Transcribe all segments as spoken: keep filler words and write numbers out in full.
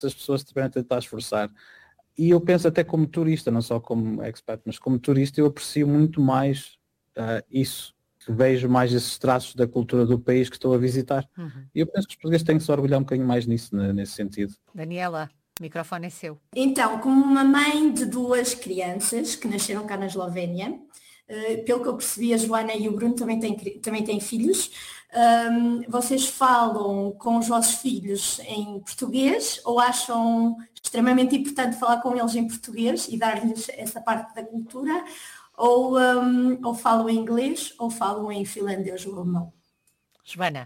as pessoas estiverem a tentar esforçar. E eu penso até como turista, não só como expat, mas como turista eu aprecio muito mais uh, isso, que vejo mais esses traços da cultura do país que estou a visitar. Uhum. E eu penso que os portugueses têm que se orgulhar um bocadinho mais nisso, nesse sentido. Daniela, o microfone é seu. Então, como uma mãe de duas crianças que nasceram cá na Eslovénia, uh, pelo que eu percebi, a Joana e o Bruno também têm, também têm filhos. Um, vocês falam com os vossos filhos em português ou acham extremamente importante falar com eles em português e dar-lhes essa parte da cultura, ou, um, ou falam em inglês ou falam em finlandês ou alemão? Joana.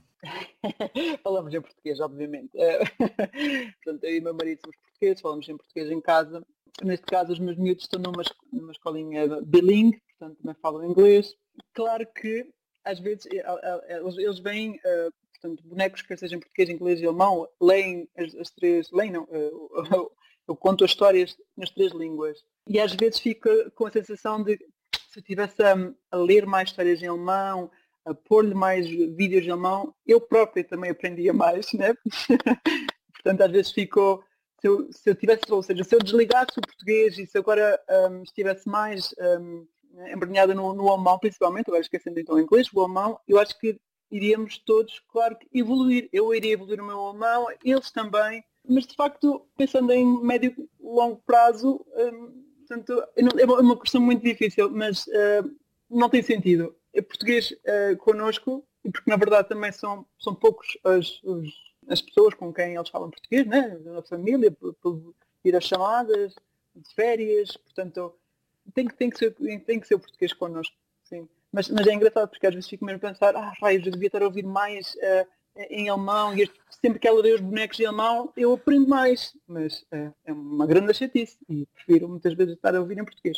Falamos em português, obviamente. Portanto, eu e o meu marido somos portugueses, falamos em português em casa. Neste caso, os meus miúdos estão numa, numa escolinha bilingue, portanto também falam inglês. Claro que às vezes eles veem, uh, portanto, bonecos que sejam português, inglês e alemão, leem as, as três, leem não, uh, eu conto as histórias nas três línguas. E às vezes fica com a sensação de, se eu estivesse a, a ler mais histórias em alemão, a pôr-lhe mais vídeos em alemão, eu própria também aprendia mais, né? Portanto, às vezes ficou, se eu, se eu tivesse, ou seja, se eu desligasse o português e se agora um, estivesse mais... Um, embrenhada no, no alemão, principalmente, agora esquecendo então o inglês, o alemão, eu acho que iríamos todos, claro, que evoluir. Eu iria evoluir o meu alemão, eles também, mas de facto, pensando em médio e longo prazo, hum, portanto, é uma questão muito difícil, mas uh, não tem sentido. É português uh, connosco, porque na verdade também são, são poucos as, os, as pessoas com quem eles falam português, né? Na família, por, por ir às chamadas, de férias, portanto, Tem que, tem, que ser, tem que ser o português connosco, sim. Mas, mas é engraçado porque às vezes fico mesmo a pensar, ah, raios, eu devia estar a ouvir mais uh, em alemão e este, sempre que ela lê os bonecos em alemão eu aprendo mais. Mas uh, é uma grande chatice e prefiro muitas vezes estar a ouvir em português.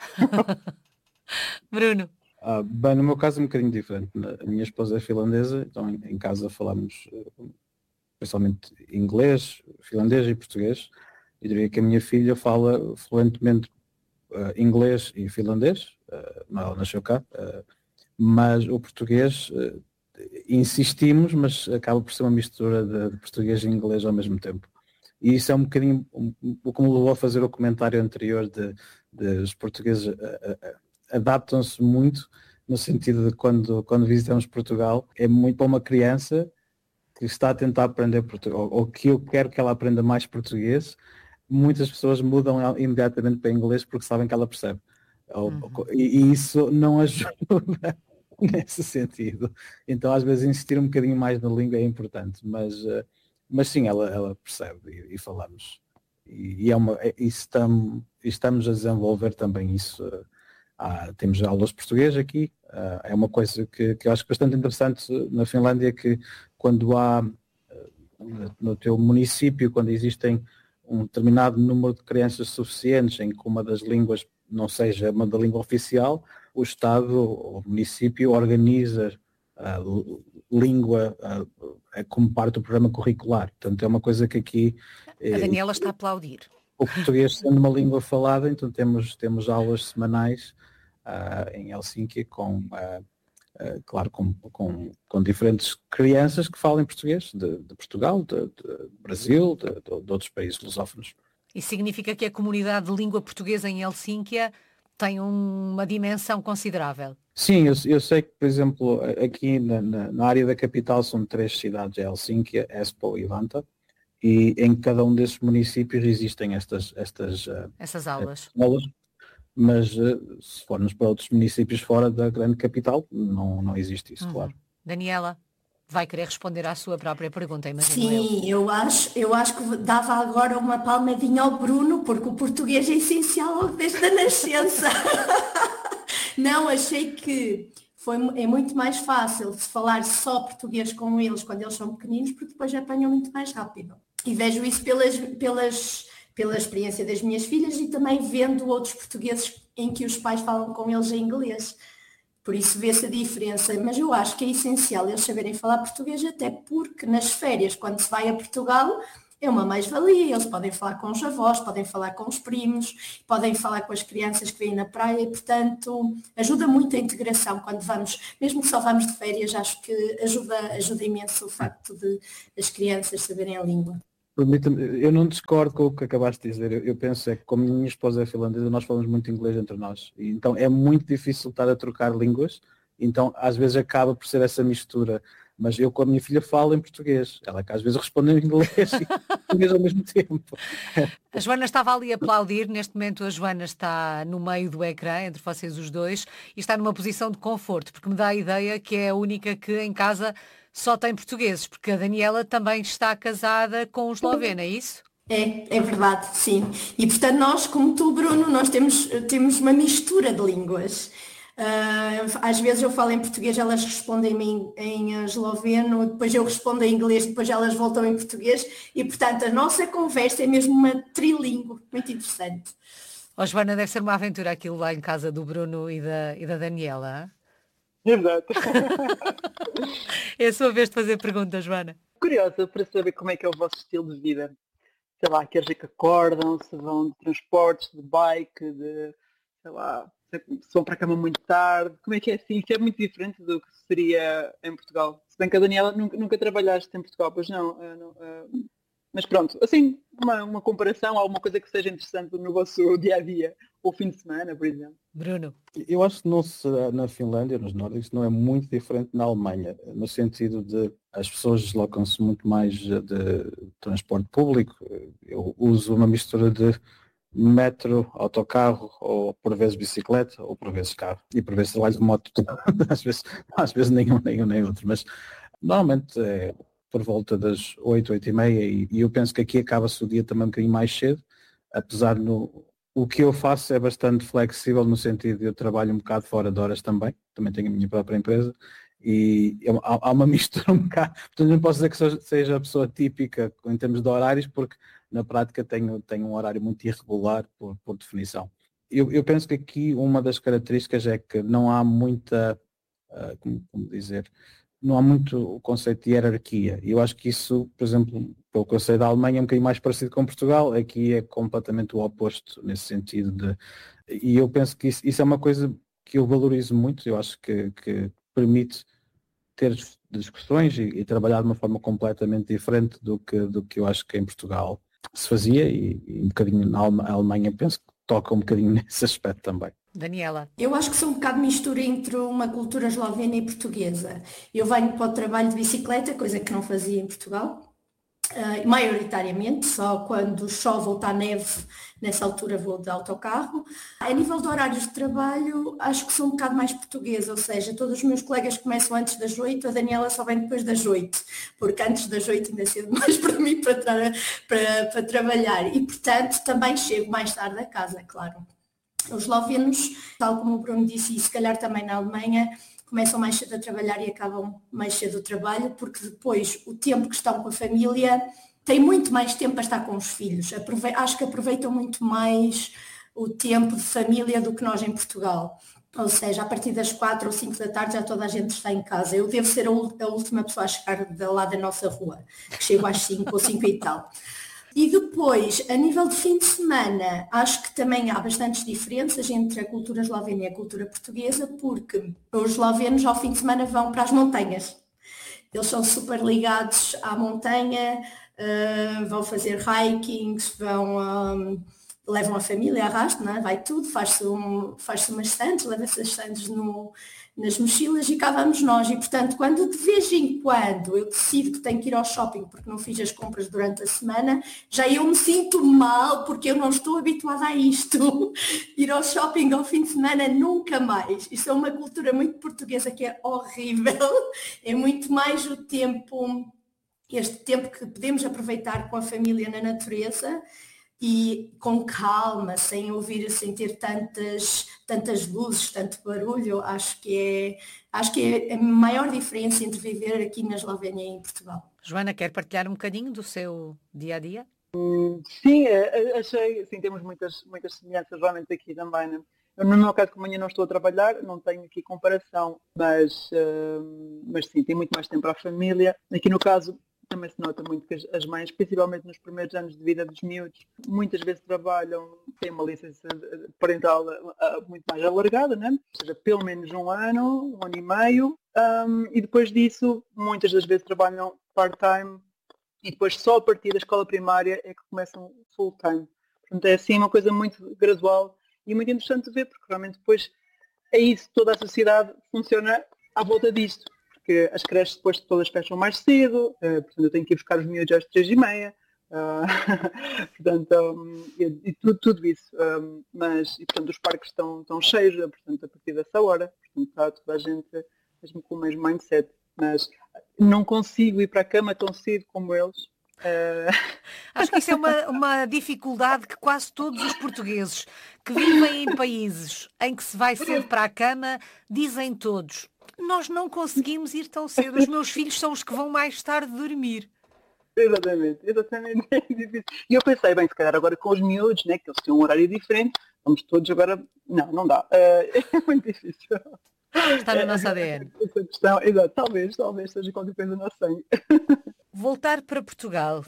Bruno. Ah, bem, no meu caso é um bocadinho diferente. A minha esposa é finlandesa, então em, em casa falamos uh, principalmente inglês, finlandês e português. Eu diria que a minha filha fala fluentemente Uh, inglês e finlandês, uh, ela nasceu cá, uh, mas o português uh, insistimos, mas acaba por ser uma mistura de, de português e inglês ao mesmo tempo. E isso é um bocadinho um, um, como levou a fazer o comentário anterior de, de os portugueses uh, uh, adaptam-se muito, no sentido de quando, quando visitamos Portugal, é muito para uma criança que está a tentar aprender português, ou, ou que eu quero que ela aprenda mais português, muitas pessoas mudam imediatamente para inglês porque sabem que ela percebe. Uhum. E, e isso não ajuda nesse sentido. Então, às vezes, insistir um bocadinho mais na língua é importante, mas, mas sim, ela, ela percebe e, e falamos. E, e, é uma, e estamos, estamos a desenvolver também isso. Há, temos aulas de português aqui. É uma coisa que, que eu acho bastante interessante na Finlândia, que quando há, no teu município, quando existem um determinado número de crianças suficientes em que uma das línguas não seja uma da língua oficial, o Estado ou o município organiza a língua a, a, como parte do programa curricular. Portanto, é uma coisa que aqui... A Daniela é, está a aplaudir. O português sendo uma língua falada, então temos, temos aulas semanais uh, em Helsínquia com... Uh, Uh, claro, com, com, com diferentes crianças que falam português, de, de Portugal, de, de Brasil, de, de, de outros países lusófonos. Isso significa que a comunidade de língua portuguesa em Helsínquia tem um, uma dimensão considerável? Sim, eu, eu sei que, por exemplo, aqui na, na, na área da capital são três cidades, Helsínquia, Espoo e Vantaa, e em cada um desses municípios existem estas, estas essas aulas. Estas aulas. Mas se formos para outros municípios fora da grande capital, não, não existe isso, uhum. Claro. Daniela, vai querer responder à sua própria pergunta, imagino. Sim, eu. eu acho, eu acho que dava agora uma palmadinha ao Bruno, porque o português é essencial logo desde a nascença. Não, achei que foi, é muito mais fácil se falar só português com eles quando eles são pequeninos, porque depois apanham muito mais rápido. E vejo isso pelas... pelas pela experiência das minhas filhas e também vendo outros portugueses em que os pais falam com eles em inglês. Por isso vê-se a diferença. Mas eu acho que é essencial eles saberem falar português, até porque nas férias, quando se vai a Portugal, é uma mais-valia. Eles podem falar com os avós, podem falar com os primos, podem falar com as crianças que vêm na praia e, portanto, ajuda muito a integração quando vamos, mesmo que só vamos de férias, acho que ajuda, ajuda imenso o facto de as crianças saberem a língua. Permita-me, eu não discordo com o que acabaste de dizer. Eu, eu penso é que, como a minha esposa é finlandesa, nós falamos muito inglês entre nós. E, então é muito difícil estar a trocar línguas. Então às vezes acaba por ser essa mistura. Mas eu com a minha filha falo em português. Ela que às vezes responde em inglês e em português ao mesmo tempo. A Joana estava ali a aplaudir. Neste momento a Joana está no meio do ecrã, entre vocês os dois, e está numa posição de conforto, porque me dá a ideia que é a única que em casa só tem portugueses, porque a Daniela também está casada com um esloveno, é isso? É, é verdade, sim. E portanto nós, como tu, Bruno, nós temos, temos uma mistura de línguas. Uh, às vezes eu falo em português, elas respondem-me em, em esloveno, depois eu respondo em inglês, depois elas voltam em português e portanto a nossa conversa é mesmo uma trilingue, muito interessante. Oh, Joana, deve ser uma aventura aquilo lá em casa do Bruno e da, e da Daniela. Exato. É a sua vez de fazer perguntas, Joana. Curiosa para saber como é que é o vosso estilo de vida. Sei lá, aqueles que acordam, se vão de transportes, de bike, de, sei lá, se vão para a cama muito tarde. Como é que é assim? Isso é muito diferente do que seria em Portugal. Se bem que a Daniela nunca, nunca trabalhaste em Portugal, pois não. Uh, não uh, mas pronto, assim, uma, uma comparação, alguma coisa que seja interessante no vosso dia-a-dia, ou fim de semana, por exemplo. Bruno. Eu acho que não será na Finlândia, nos nórdicos, não é muito diferente na Alemanha, no sentido de as pessoas deslocam-se muito mais de transporte público. Eu uso uma mistura de metro, autocarro, ou por vezes bicicleta, ou por vezes carro, e por vezes trabalho de moto, às vezes, às vezes nenhum, nenhum, nem outro, mas normalmente é por volta das oito, oito e meia, e, e eu penso que aqui acaba-se o dia também um bocadinho mais cedo, apesar no o que eu faço é bastante flexível no sentido de eu trabalho um bocado fora de horas também, também tenho a minha própria empresa, e eu, há, há uma mistura um bocado, portanto não posso dizer que seja a pessoa típica em termos de horários, porque na prática tenho, tenho um horário muito irregular por, por definição. Eu, eu penso que aqui uma das características é que não há muita, uh, como, como dizer, não há muito o conceito de hierarquia. E eu acho que isso, por exemplo, pelo que eu sei da Alemanha, é um bocadinho mais parecido com Portugal. Aqui é completamente o oposto nesse sentido. De, e eu penso que isso, isso é uma coisa que eu valorizo muito. Eu acho que, que permite ter discussões e, e trabalhar de uma forma completamente diferente do que, do que eu acho que em Portugal se fazia. E, e um bocadinho na Alemanha penso que toca um bocadinho nesse aspecto também. Daniela. Eu acho que sou um bocado mistura entre uma cultura eslovena e portuguesa. Eu venho para o trabalho de bicicleta, coisa que não fazia em Portugal, uh, maioritariamente, só quando chove ou está neve, nessa altura vou de autocarro. A nível de horários de trabalho, acho que sou um bocado mais portuguesa, ou seja, todos os meus colegas começam antes das oito, a Daniela só vem depois das oito, porque antes das oito ainda é cedo mais para mim para, tra para, para trabalhar e, portanto, também chego mais tarde a casa, claro. Os eslovenos, tal como o Bruno disse, e se calhar também na Alemanha, começam mais cedo a trabalhar e acabam mais cedo o trabalho, porque depois o tempo que estão com a família têm muito mais tempo para estar com os filhos. Aprove- acho que aproveitam muito mais o tempo de família do que nós em Portugal. Ou seja, a partir das quatro ou cinco da tarde já toda a gente está em casa. Eu devo ser a, a última pessoa a chegar de lá da nossa rua, que chego às cinco ou cinco e tal. E depois, a nível de fim de semana, acho que também há bastantes diferenças entre a cultura eslovena e a cultura portuguesa, porque os eslovenos ao fim de semana vão para as montanhas. Eles são super ligados à montanha, uh, vão fazer hikings, vão, um, levam a família, arrasto, não é? Vai tudo, faz-se um, faz-se umas sandes, leva-se as sandes no, nas mochilas e cá vamos nós. E portanto, quando de vez em quando eu decido que tenho que ir ao shopping porque não fiz as compras durante a semana, já eu me sinto mal porque eu não estou habituada a isto. Ir ao shopping ao fim de semana nunca mais. Isso é uma cultura muito portuguesa que é horrível. É muito mais o tempo, este tempo que podemos aproveitar com a família na natureza e com calma, sem ouvir, sem ter tantas, tantas luzes, tanto barulho. Acho que é, acho que é a maior diferença entre viver aqui na Eslovénia e em Portugal. Joana, quer partilhar um bocadinho do seu dia-a-dia? Hum, sim, achei, sim, temos muitas, muitas semelhanças realmente aqui também, né? Eu, no meu caso, como ainda não estou a trabalhar, não tenho aqui comparação, mas, uh, mas sim, tenho muito mais tempo para a família. Aqui no caso, também se nota muito que as, as mães, principalmente nos primeiros anos de vida dos miúdos, muitas vezes trabalham, têm uma licença parental uh, muito mais alargada, né? Ou seja, pelo menos um ano, um ano e meio, um, e depois disso, muitas das vezes trabalham part-time, e depois só a partir da escola primária é que começam full time. Portanto, é assim uma coisa muito gradual e muito interessante de ver, porque realmente depois é isso, toda a sociedade funciona à volta disto, porque as creches depois todas fecham mais cedo, uh, portanto eu tenho que ir buscar os miúdos às três e meia, uh, portanto, um, e, e tudo, tudo isso, um, mas, e portanto os parques estão, estão cheios, portanto a partir dessa hora, portanto está toda a gente mesmo com o mesmo mindset, mas não consigo ir para a cama tão cedo como eles. Uh... Acho que isso é uma, uma dificuldade que quase todos os portugueses que vivem em países em que se vai cedo para a cama dizem todos: nós não conseguimos ir tão cedo, os meus filhos são os que vão mais tarde dormir. Exatamente, exatamente. É difícil. E eu pensei, bem, se calhar agora com os miúdos, né, que eles têm um horário diferente, vamos todos agora... Não, não dá. Uh, é muito difícil. Está no nosso A D N. Essa questão, exato, talvez, talvez seja qualquer coisa no nosso sangue. Voltar para Portugal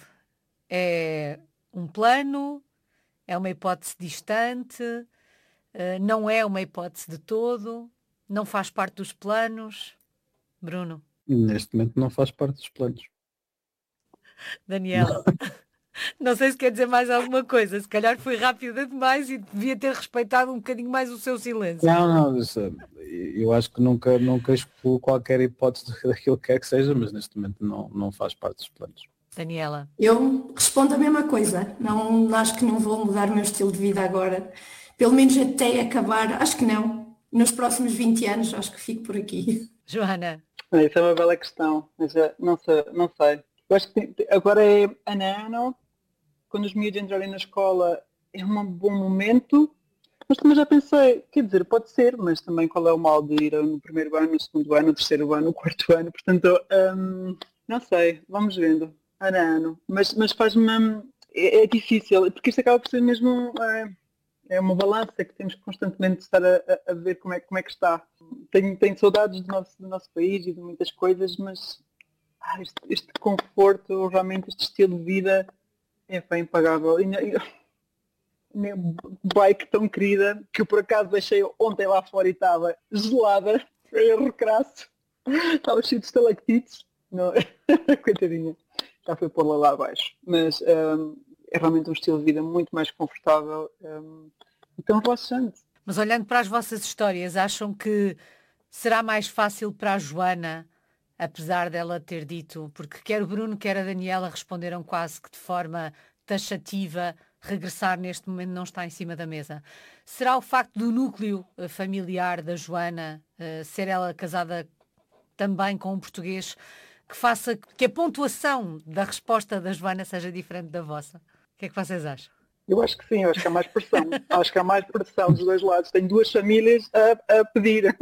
é um plano, é uma hipótese distante, não é uma hipótese de todo, não faz parte dos planos. Bruno? Neste momento não faz parte dos planos. Daniela? Não sei se quer dizer mais alguma coisa, se calhar foi rápida demais e devia ter respeitado um bocadinho mais o seu silêncio. Não, não, isso, eu acho que nunca, nunca excluo qualquer hipótese daquilo que quer que seja, mas neste momento não, não faz parte dos planos. Daniela? Eu respondo a mesma coisa, não, acho que não vou mudar o meu estilo de vida agora, pelo menos até acabar, acho que não, nos próximos vinte anos acho que fico por aqui. Joana? Isso é uma bela questão, mas não sei, não sei. Eu acho que tem, agora é ano a ano, quando os miúdos entrarem na escola é um bom momento, mas também já pensei, quer dizer, pode ser, mas também qual é o mal de ir no primeiro ano, no segundo ano, no terceiro ano, no quarto ano, portanto, hum, não sei, vamos vendo, ano a ano, mas, mas faz-me, é, é difícil, porque isto acaba por ser mesmo, é, é uma balança que temos que constantemente estar a, a, a ver como é, como é que está. Tenho, tenho saudades do nosso, do nosso país e de muitas coisas, mas ah, este, este conforto, realmente este estilo de vida é bem impagável. E, e, minha bike tão querida, que eu por acaso deixei ontem lá fora e estava gelada, erro crasso, estava cheio de estalactites, não, coitadinha, já foi pôr-la lá abaixo, mas um, é realmente um estilo de vida muito mais confortável, um, e tão relaxante. Mas olhando para as vossas histórias, acham que será mais fácil para a Joana, apesar dela ter dito, porque quer o Bruno, quer a Daniela responderam quase que de forma taxativa, regressar neste momento não está em cima da mesa. Será o facto do núcleo familiar da Joana, uh, ser ela casada também com um português, que faça que a pontuação da resposta da Joana seja diferente da vossa? O que é que vocês acham? Eu acho que sim, eu acho que há mais pressão. Acho que há mais pressão dos dois lados. Tenho duas famílias a, a pedir.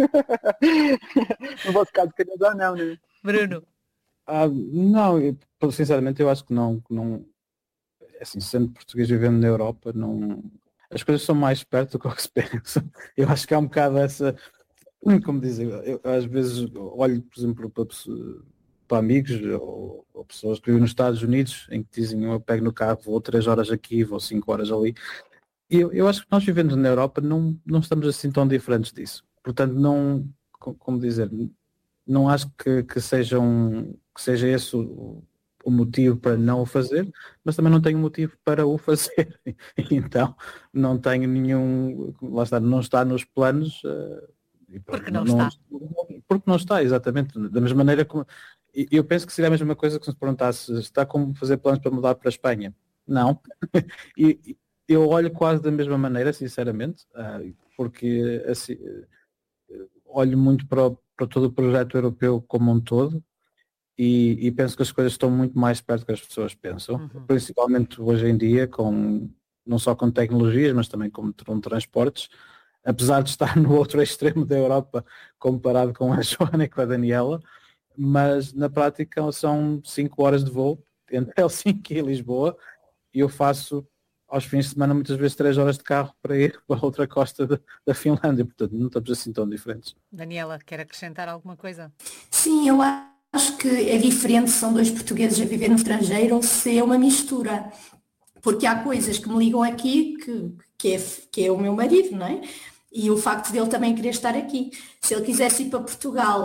No vosso caso, calhar já não, não é? Bruno? Ah, não, eu, sinceramente eu acho que não, que não, assim, sendo português vivendo na Europa, não, as coisas são mais perto do que o que se pensa. Eu acho que há um bocado essa, como dizem, eu às vezes olho, por exemplo, para, para amigos ou, ou pessoas que vivem nos Estados Unidos, em que dizem, eu pego no carro, vou três horas aqui, vou cinco horas ali. E eu, eu acho que nós vivendo na Europa não, não estamos assim tão diferentes disso. Portanto, não, como dizer, não acho que, que, seja, um, que seja esse o, o motivo para não o fazer, mas também não tenho motivo para o fazer. Então, não tenho nenhum, lá está, não está nos planos. Uh, porque não, não está. Porque não está, exatamente. Da mesma maneira como... Eu penso que seria a mesma coisa que se me perguntasse, está como fazer planos para mudar para a Espanha? Não. E eu olho quase da mesma maneira, sinceramente, uh, porque assim, olho muito para o para todo o projeto europeu como um todo e, e penso que as coisas estão muito mais perto do que as pessoas pensam, uhum. Principalmente hoje em dia, com, não só com tecnologias, mas também com, com transportes, apesar de estar no outro extremo da Europa comparado com a Joana e com a Daniela, mas na prática são cinco horas de voo entre Helsinki e Lisboa e eu faço aos fins de semana muitas vezes três horas de carro para ir para a outra costa da, da Finlândia, portanto não estamos assim tão diferentes. Daniela, quer acrescentar alguma coisa? Sim, eu acho que é diferente se são dois portugueses a viver no estrangeiro ou se é uma mistura, porque há coisas que me ligam aqui que, que, é, que é o meu marido, não é? E o facto dele também querer estar aqui. Se ele quisesse ir para Portugal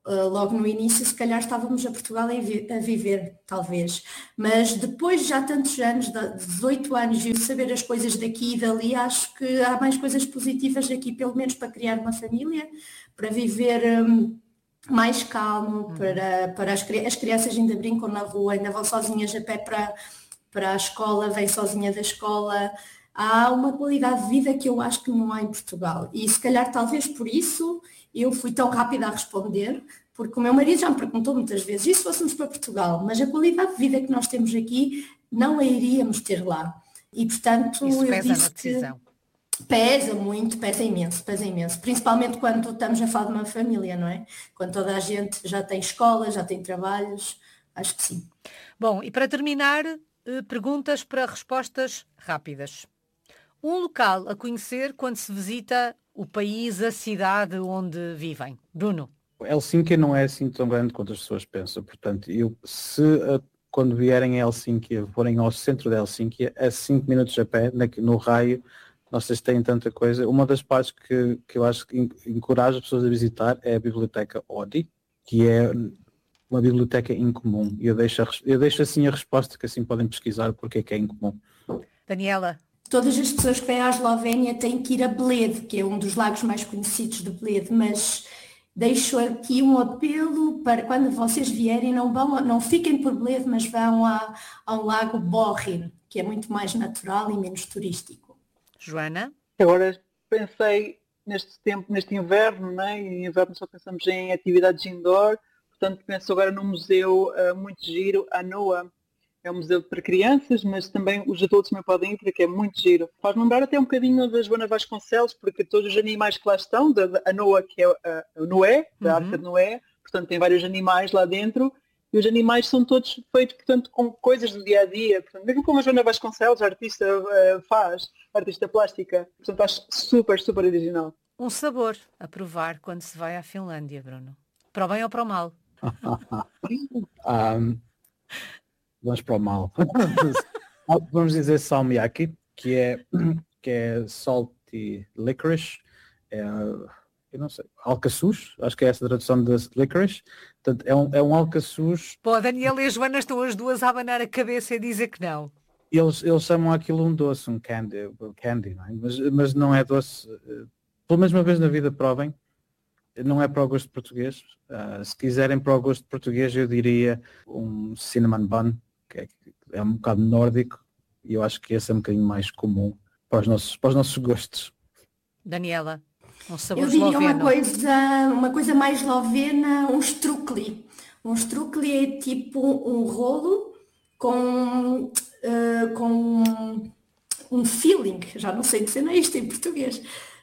Uh, logo no início, se calhar estávamos a Portugal a, vi- a viver, talvez. Mas depois de já tantos anos, de dezoito anos, e saber as coisas daqui e dali, acho que há mais coisas positivas aqui, pelo menos para criar uma família, para viver hum, mais calmo, para, para as, cri- as crianças ainda brincam na rua, ainda vão sozinhas a pé para, para a escola, vêm sozinha da escola. Há uma qualidade de vida que eu acho que não há em Portugal. E se calhar talvez por isso eu fui tão rápida a responder, porque o meu marido já me perguntou muitas vezes, e se fôssemos para Portugal? Mas a qualidade de vida que nós temos aqui não a iríamos ter lá. E portanto Isso eu pesa na disse que decisão. pesa muito, pesa imenso, pesa imenso. Principalmente quando estamos a falar de uma família, não é? Quando toda a gente já tem escola, já tem trabalhos, acho que sim. Bom, e para terminar, eh, perguntas para respostas rápidas. Um local a conhecer quando se visita o país, a cidade onde vivem. Bruno. Helsínquia não é assim tão grande quanto as pessoas pensam, portanto, eu, se uh, quando vierem a Helsínquia, forem ao centro de Helsínquia, a cinco minutos a pé, na, no raio, vocês têm tanta coisa. Uma das partes que, que eu acho que encoraja as pessoas a visitar é a Biblioteca Odi, que é uma biblioteca incomum. E eu deixo, a, eu deixo assim a resposta, que assim podem pesquisar porque é que é incomum. Daniela. Todas as pessoas que vêm à Eslovénia têm que ir a Bled, que é um dos lagos mais conhecidos de Bled, mas deixo aqui um apelo para quando vocês vierem, não, vão, não fiquem por Bled, mas vão a, ao lago Borrin, que é muito mais natural e menos turístico. Joana? Agora pensei neste tempo, neste inverno, né? E inverno só pensamos em atividades indoor, portanto penso agora num museu uh, muito giro, a NOAA. É um museu para crianças, mas também os adultos também podem ir, porque é muito giro. Faz lembrar até um bocadinho da Joana Vasconcelos, porque todos os animais que lá estão, da, da a Noa, que é a, a Noé, da Uhum. Arca de Noé, portanto tem vários animais lá dentro, e os animais são todos feitos, portanto, com coisas do dia a dia, portanto, mesmo como a Joana Vasconcelos, a artista, uh, faz, a artista plástica, portanto acho super, super original. Um sabor a provar quando se vai à Finlândia, Bruno. Para o bem ou para o mal? um, vamos para o mal. Vamos dizer salmiakki, que é, que é salty licorice, é, eu não sei, alcaçuz, acho que é essa a tradução de licorice. Portanto, é um, é um alcaçuz. Pô, a Daniela e a Joana estão as duas a abanar a cabeça e dizer que não. Eles, eles chamam aquilo um doce, um candy, candy não é? mas, mas não é doce. Pelo menos uma vez na vida provem. Não é para o gosto português. Uh, se quiserem para o gosto português, eu diria um cinnamon bun, que é, é um bocado nórdico, e eu acho que esse é um bocadinho mais comum para os nossos, para os nossos gostos. Daniela, um sabor Eu diria esloveno. uma coisa, uma coisa mais eslovena, um strukli. Um strukli é tipo um rolo com, uh, com um filling, já não sei dizer isto em português,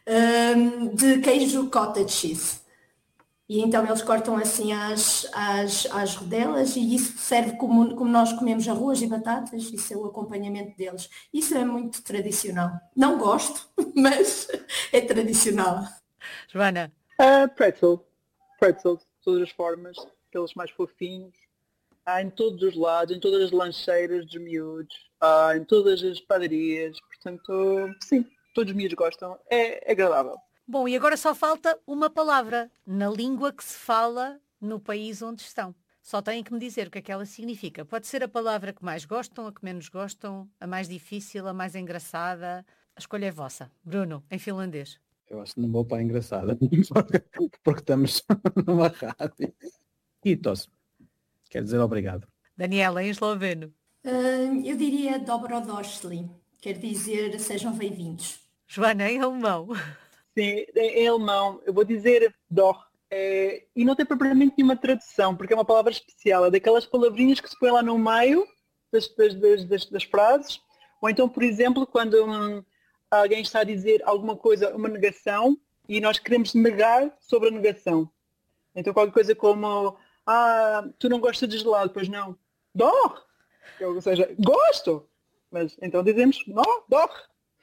uh, de queijo cottage cheese. E então eles cortam assim as, as, as rodelas e isso serve como, como nós comemos arroz e batatas, isso é o acompanhamento deles. Isso é muito tradicional. Não gosto, mas é tradicional. Joana? Uh, pretzel. Pretzel, de todas as formas, aqueles mais fofinhos. Há em todos os lados, em todas as lancheiras dos miúdos, há em todas as padarias, portanto, sim, todos os miúdos gostam, é, é agradável. Bom, e agora só falta uma palavra na língua que se fala no país onde estão. Só têm que me dizer o que é que ela significa. Pode ser a palavra que mais gostam, a que menos gostam, a mais difícil, a mais engraçada. A escolha é vossa. Bruno, em finlandês. Eu acho que não vou para a engraçada, porque estamos numa rádio. Kiitos, quer dizer obrigado. Daniela, em esloveno. Uh, eu diria dobrodošli, quer dizer sejam bem-vindos. Joana, em alemão. Sim, em alemão, eu vou dizer doch, é, e não tem propriamente nenhuma tradução, porque é uma palavra especial, é daquelas palavrinhas que se põe lá no meio das, das, das, das frases, ou então, por exemplo, quando hum, alguém está a dizer alguma coisa, uma negação, e nós queremos negar sobre a negação. Então qualquer coisa como, ah, tu não gostas de gelado, pois não, doch, ou seja, gosto, mas então dizemos, não, doch.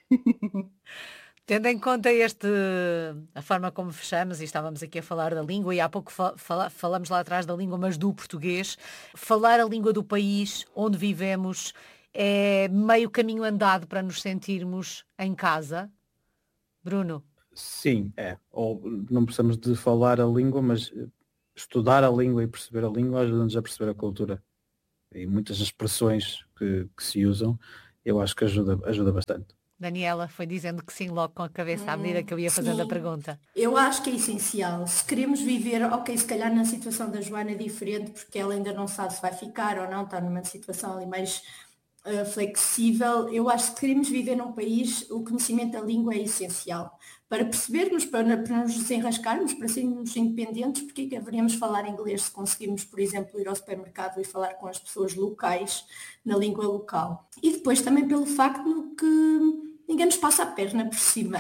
Tendo em conta este, a forma como fechamos, e estávamos aqui a falar da língua, e há pouco fa fala falamos lá atrás da língua, mas do português, falar a língua do país onde vivemos é meio caminho andado para nos sentirmos em casa. Bruno? Sim, é. Ou não precisamos de falar a língua, mas estudar a língua e perceber a língua ajuda-nos a perceber a cultura. E muitas das expressões que, que se usam, eu acho que ajuda, ajuda bastante. Daniela foi dizendo que sim logo com a cabeça à medida que eu ia fazendo Sim. a pergunta. Eu acho que é essencial. Se queremos viver, ok, se calhar na situação da Joana é diferente, porque ela ainda não sabe se vai ficar ou não, está numa situação ali mais uh, flexível. Eu acho que se queremos viver num país, o conhecimento da língua é essencial. Para percebermos, para, para nos desenrascarmos, para sermos independentes, porque é que haveríamos falar inglês se conseguirmos, por exemplo, ir ao supermercado e falar com as pessoas locais na língua local. E depois também pelo facto que ninguém nos passa a perna por cima.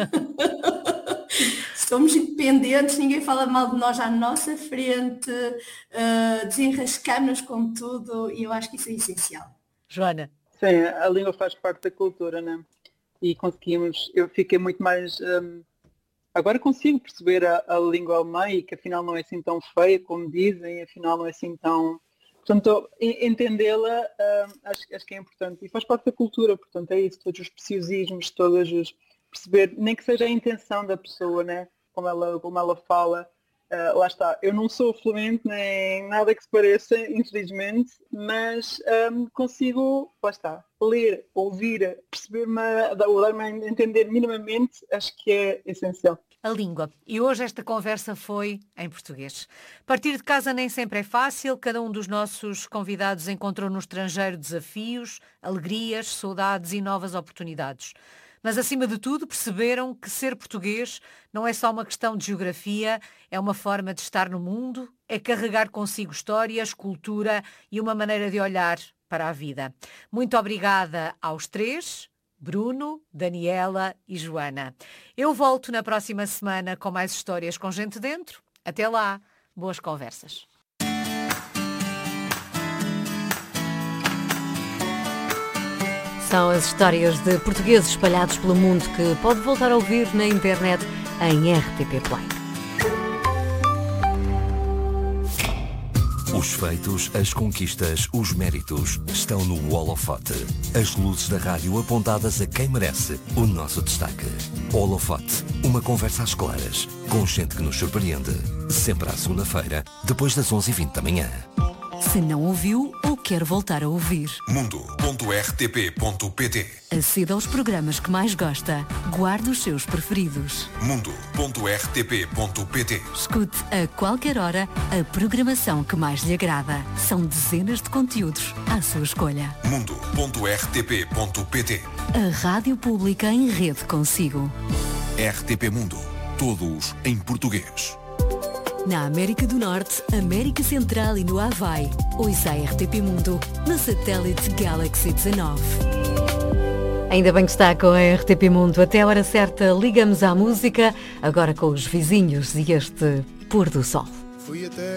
Somos independentes, ninguém fala mal de nós à nossa frente, uh, desenrascamos com tudo e eu acho que isso é essencial. Joana? Sim, a língua faz parte da cultura, né? E conseguimos, eu fiquei muito mais, um, agora consigo perceber a, a língua alemã e que afinal não é assim tão feia como dizem, afinal não é assim tão... Portanto, entendê-la uh, acho, acho que é importante e faz parte da cultura, portanto é isso, todos os preciosismos, todos os... perceber, nem que seja a intenção da pessoa, né? Como ela, como ela fala, uh, lá está, eu não sou fluente nem nada que se pareça, infelizmente, mas um, consigo, lá está, ler, ouvir, perceber-me, dar-me a entender minimamente, acho que é essencial. A língua. E hoje esta conversa foi em português. Partir de casa nem sempre é fácil. Cada um dos nossos convidados encontrou no estrangeiro desafios, alegrias, saudades e novas oportunidades. Mas, acima de tudo, perceberam que ser português não é só uma questão de geografia, é uma forma de estar no mundo, é carregar consigo histórias, cultura e uma maneira de olhar para a vida. Muito obrigada aos três. Bruno, Daniela e Joana. Eu volto na próxima semana com mais histórias com gente dentro. Até lá, boas conversas. São as histórias de portugueses espalhados pelo mundo que pode voltar a ouvir na internet em R T P Play. Os feitos, as conquistas, os méritos estão no holofote. As luzes da rádio apontadas a quem merece o nosso destaque. Holofote, uma conversa às claras, com gente que nos surpreende. Sempre à segunda-feira, depois das onze e vinte da manhã. Se não ouviu ou quer voltar a ouvir, mundo ponto r t p ponto p t. Aceda aos programas que mais gosta. Guarde os seus preferidos. mundo ponto r t p ponto p t. Escute a qualquer hora a programação que mais lhe agrada. São dezenas de conteúdos à sua escolha. mundo ponto r t p ponto p t. A rádio pública em rede consigo. R T P Mundo. Todos em português. Na América do Norte, América Central e no Havaí. Ouça a R T P Mundo no satélite Galaxy dezanove. Ainda bem que está com a R T P Mundo. Até a hora certa, ligamos à música, agora com os vizinhos e este pôr do sol. Fui até